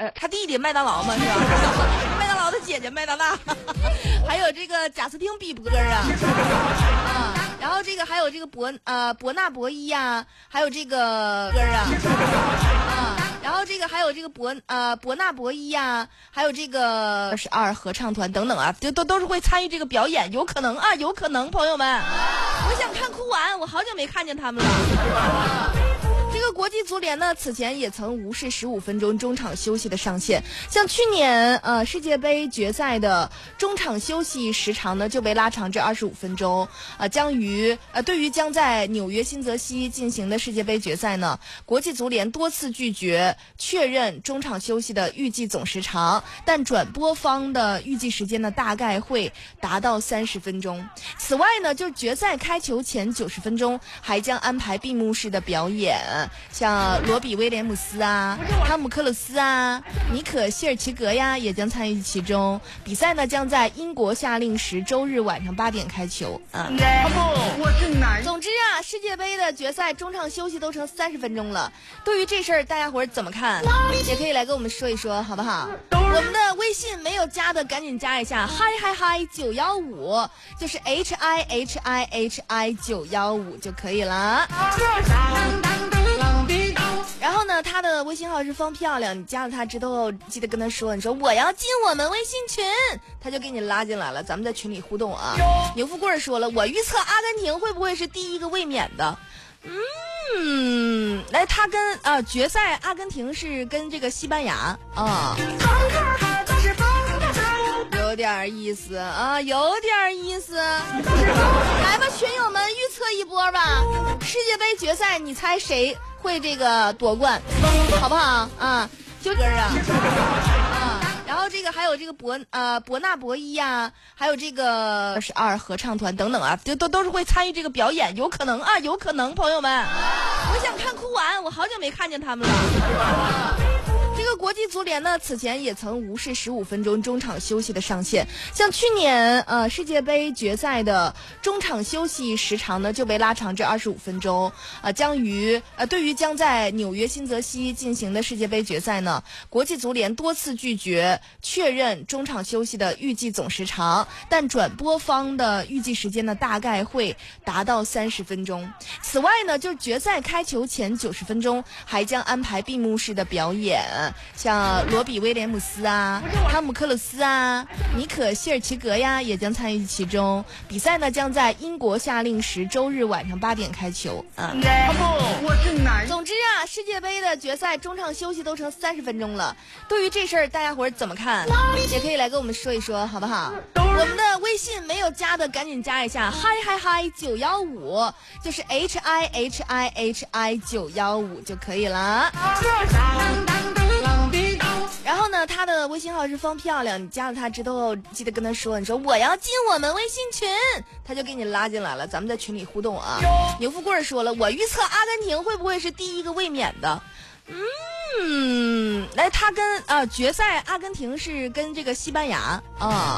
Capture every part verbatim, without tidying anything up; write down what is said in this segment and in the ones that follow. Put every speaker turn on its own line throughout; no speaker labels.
呃，他弟弟麦当劳嘛，是吧？麦当劳的姐姐麦当娜，还有这个贾斯汀比伯啊，啊，然后这个还有这个伯呃伯纳博伊呀，还有这个歌啊，啊，然后这个还有这个伯呃伯纳博伊呀，还有这个二十二合唱团等等啊，就都都是会参与这个表演，有可能啊，有可能，朋友们，我想看哭完，我好久没看见他们了。这个国际足联呢，此前也曾无视十五分钟中场休息的上限，像去年呃世界杯决赛的中场休息时长呢就被拉长至二十五分钟。呃，将于呃对于将在纽约新泽西进行的世界杯决赛呢，国际足联多次拒绝确认中场休息的预计总时长，但转播方的预计时间呢大概会达到三十分钟。此外呢，就是决赛开球前九十分钟还将安排闭幕式的表演。像罗比威廉姆斯啊、汤姆克鲁斯啊、尼可希尔齐格呀，也将参与其中。比赛呢将在英国夏令时周日晚上八点开球啊。总之啊，世界杯的决赛中场休息都成三十分钟了。对于这事儿，大家伙儿怎么看？也可以来跟我们说一说，好不好？我们的微信没有加的赶紧加一下，嗨嗨嗨九幺五，就是 H I H I H I 九幺五就可以了。然后呢，他的微信号是方漂亮，你加了他之后记得跟他说，你说我要进我们微信群，他就给你拉进来了，咱们在群里互动啊。牛富贵说了，我预测阿根廷会不会是第一个卫冕的？嗯，来，他跟啊、呃、决赛阿根廷是跟这个西班牙啊，有点意思啊，有点意思。来吧，群友们预测一波吧，世界杯决赛你猜谁会这个夺冠，好不好啊？就歌啊啊，然后这个还有这个伯呃伯纳博伊呀，还有这个二十二合唱团等等啊，就都都是会参与这个表演，有可能啊，有可能，朋友们，我想看哭完，我好久没看见他们了。这个国际足联呢，此前也曾无视十五分钟中场休息的上限，像去年呃世界杯决赛的中场休息时长呢就被拉长至二十五分钟。呃，将于呃对于将在纽约新泽西进行的世界杯决赛呢，国际足联多次拒绝确认中场休息的预计总时长，但转播方的预计时间呢大概会达到三十分钟。此外呢，就是决赛开球前九十分钟还将安排闭幕式的表演。像罗比威廉姆斯啊、汤姆克鲁斯啊、尼可希尔齐格呀，也将参与其中。比赛呢将在英国夏令时周日晚上八点开球啊。总之啊，世界杯的决赛中场休息都成三十分钟了。对于这事儿，大家伙儿怎么看？也可以来跟我们说一说，好不好？我们的微信没有加的赶紧加一下，嗨嗨嗨九幺五，就是 H I H I H I 九幺五就可以了。然后呢，他的微信号是方漂亮，你加了他之后记得跟他说，你说我要进我们微信群，他就给你拉进来了，咱们在群里互动啊。牛富贵说了，我预测阿根廷会不会是第一个卫冕的？嗯，来，他跟啊、呃、决赛阿根廷是跟这个西班牙啊，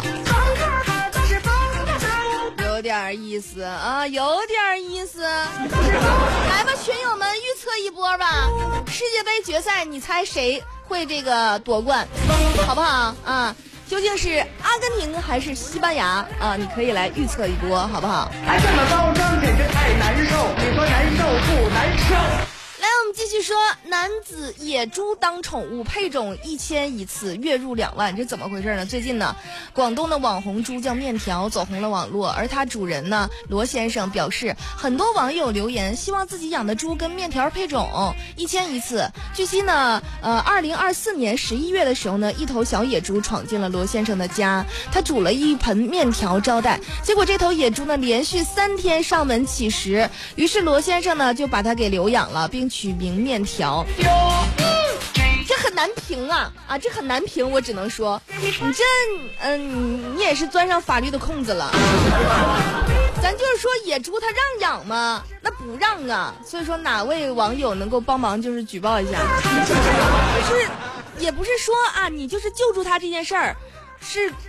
有点意思啊，有点意思。来吧，群友们预测一波吧，世界杯决赛你猜谁会这个夺冠，好不好啊？究竟是阿根廷还是西班牙啊？你可以来预测一波，好不好？
哎，这么高张简直太难受，你说难受不难受？
来，我们继续说，男子野猪当宠物配种一千一次，月入两万，这怎么回事呢？最近呢，广东的网红猪叫面条走红了网络，而它主人呢，罗先生表示，很多网友留言希望自己养的猪跟面条配种，一千一次。据悉呢，呃，二零二四年十一月的时候呢，一头小野猪闯进了罗先生的家，他煮了一盆面条招待，结果这头野猪呢，连续三天上门乞食，于是罗先生呢就把它给留养了，并取名面条。这很难评啊啊，这很难评，我只能说，你这嗯，你也是钻上法律的空子了。咱就是说野猪它让养吗？那不让啊。所以说哪位网友能够帮忙就是举报一下，就是也不是说啊，你就是救助他这件事儿是